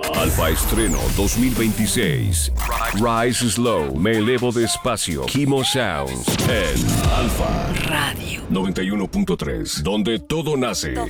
Alfa Estreno 2026. Rise Slow, me elevo despacio. Kimo Sounds en Alfa Radio 91.3, donde todo nace.